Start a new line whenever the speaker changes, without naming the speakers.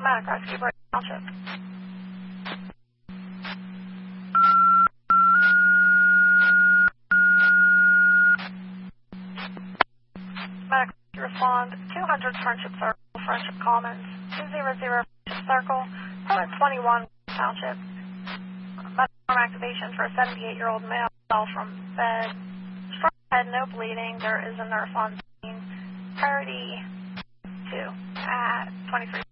Medic Rescue, Brighton Township. Medic Rescue respond 200 Friendship Circle, Friendship Commons, 200 Friendship Circle, permit 21 Township. Medic arm activation for a 78-year-old male fell from bed. Struck head, no bleeding. There is a nurse on scene. Priority 2 at 23.